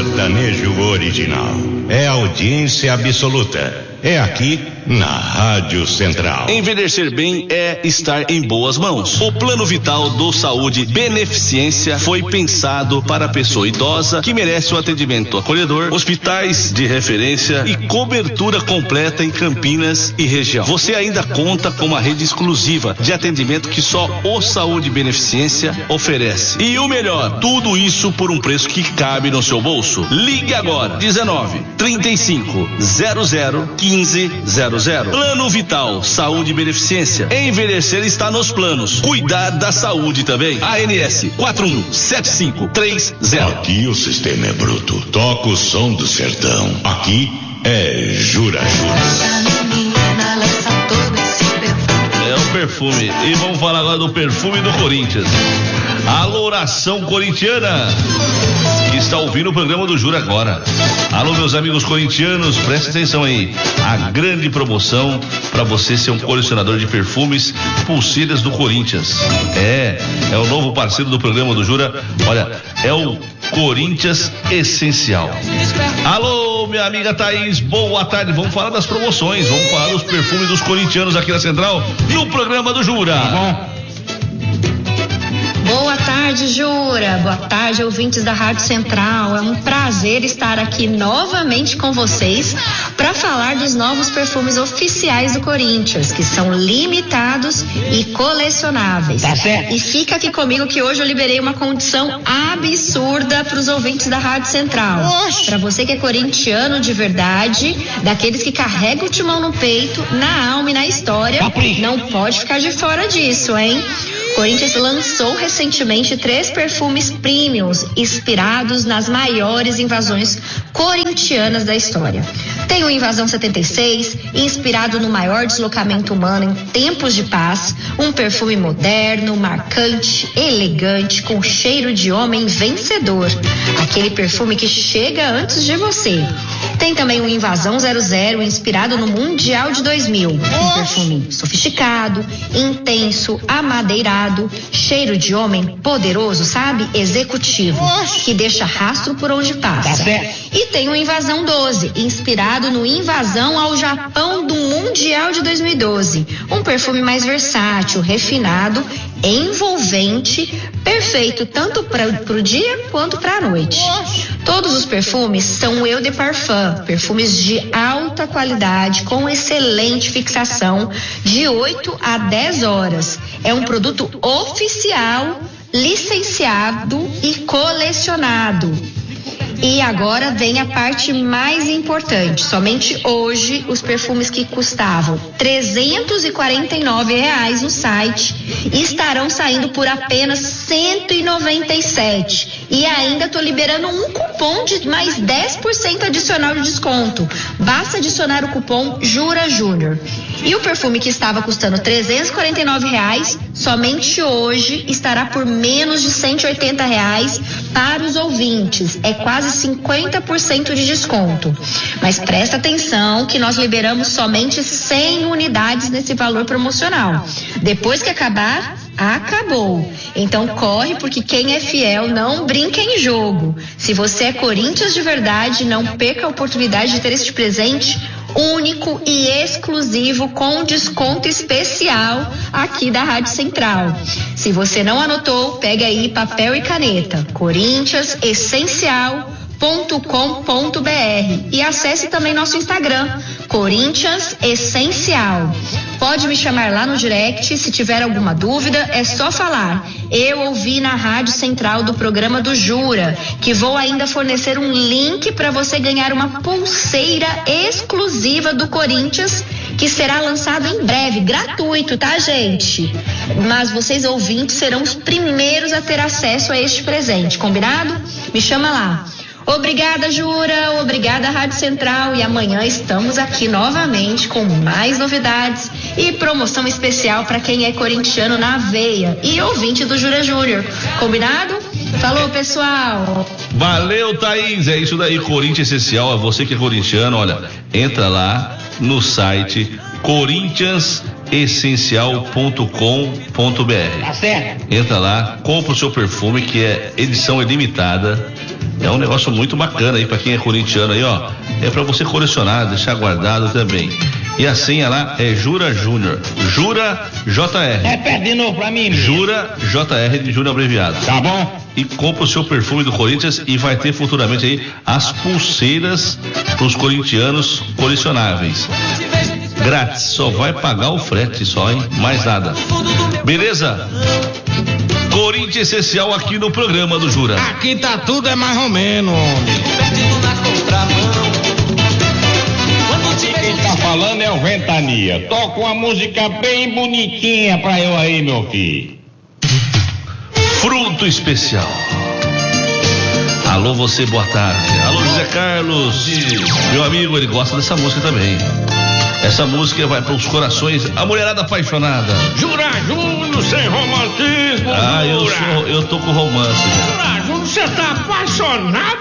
sertanejo original. É audiência absoluta. É aqui na Rádio Central. Envelhecer bem é estar em boas mãos. O Plano Vital do Saúde Beneficência foi pensado para a pessoa idosa que merece um atendimento acolhedor, hospitais de referência e cobertura completa em Campinas e região. Você ainda conta com uma rede exclusiva de atendimento que só o Saúde Beneficência oferece. E o melhor, tudo isso por um preço que cabe no seu bolso. Ligue agora, 19-3500-1500. Plano Vital, Saúde e Beneficência. Envelhecer está nos planos. Cuidar da saúde também. ANS 4175330. Aqui o sistema é bruto. Toca o som do sertão. Aqui é Jura Jura. É o perfume. E vamos falar agora do perfume do Corinthians. Alô, nação corintiana, que está ouvindo o programa do Jura agora. Alô, meus amigos corintianos, preste atenção aí. A grande promoção para você ser um colecionador de perfumes, pulseiras do Corinthians. É o novo parceiro do programa do Jura. Olha, é o Corinthians Essencial. Alô, minha amiga Thaís, boa tarde. Vamos falar das promoções, vamos falar dos perfumes dos corintianos aqui na Central, no programa do Jura. Boa tarde, Jura. Boa tarde, ouvintes da Rádio Central. É um prazer estar aqui novamente com vocês para falar dos novos perfumes oficiais do Corinthians, que são limitados e colecionáveis. Tá certo. E fica aqui comigo que hoje eu liberei uma condição absurda para os ouvintes da Rádio Central. Para você que é corintiano de verdade, daqueles que carregam o timão no peito, na alma e na história, não pode ficar de fora disso, hein? Corinthians lançou recentemente 3 perfumes premiums inspirados nas maiores invasões corintianas da história. Tem o Invasão 76, inspirado no maior deslocamento humano em tempos de paz, um perfume moderno, marcante, elegante, com cheiro de homem vencedor. Aquele perfume que chega antes de você. Tem também o Invasão 00, inspirado no Mundial de 2000. Um perfume sofisticado, intenso, amadeirado, cheiro de homem poderoso, sabe? Executivo, que deixa rastro por onde passa. E tem o Invasão 12, inspirado no Invasão ao Japão do Mundial de 2012. Um perfume mais versátil, refinado, envolvente, perfeito tanto para o dia quanto para a noite. Todos os perfumes são Eau de Parfum, perfumes de alta qualidade com excelente fixação de 8 a 10 horas. É um produto oficial, licenciado e colecionado. E agora vem a parte mais importante. Somente hoje, os perfumes que custavam R$349 no site estarão saindo por apenas R$197. E ainda estou liberando um cupom de mais 10% adicional de desconto. Basta adicionar o cupom Jura Júnior. E o perfume que estava custando R$349, somente hoje estará por menos de R$180 para os ouvintes. É quase 50% de desconto. Mas presta atenção que nós liberamos somente 100 unidades nesse valor promocional. Depois que acabar, acabou. Então corre, porque quem é fiel não brinca em jogo. Se você é Corinthians de verdade, não perca a oportunidade de ter este presente único e exclusivo com desconto especial aqui da Rádio Central. Se você não anotou, pega aí papel e caneta. Corinthians Essencial.com.br e acesse também nosso Instagram, Corinthians Essencial. Pode me chamar lá no direct, se tiver alguma dúvida, é só falar. Eu ouvi na Rádio Central do programa do Jura, que vou ainda fornecer um link para você ganhar uma pulseira exclusiva do Corinthians, que será lançado em breve, gratuito, tá, gente? Mas vocês ouvintes serão os primeiros a ter acesso a este presente, combinado? Me chama lá. Obrigada, Jura, obrigada, Rádio Central, e amanhã estamos aqui novamente com mais novidades e promoção especial para quem é corintiano na veia e ouvinte do Jura Júnior. Combinado? Falou, pessoal. Valeu, Thaís, é isso daí, Corinthians Essencial. Você que é corintiano, olha, entra lá no site corintianessencial.com.br. Tá certo. Entra lá, compra o seu perfume, que é edição ilimitada. É um negócio muito bacana aí pra quem é corintiano aí, ó. É pra você colecionar, deixar guardado também. E a senha lá é Jura Júnior. Jura JR. Repete de novo pra mim, menino. Jura JR de Júnior abreviado. Tá bom? E compra o seu perfume do Corinthians e vai ter futuramente aí as pulseiras pros corintianos colecionáveis. Grátis, só vai pagar o frete só, hein? Mais nada. Beleza? Corinthians essencial aqui no programa do Jura. Aqui tá tudo é mais ou menos, homem. Quem tá falando é o Ventania. Toca uma música bem bonitinha pra eu aí, meu filho. Fruto especial. Alô, você, boa tarde. Alô, José Carlos. Meu amigo, ele gosta dessa música também. Essa música vai para os corações, a mulherada apaixonada. Jura Júnior, sem romantismo. Eu tô com romance. Jura Júnior, você tá apaixonado?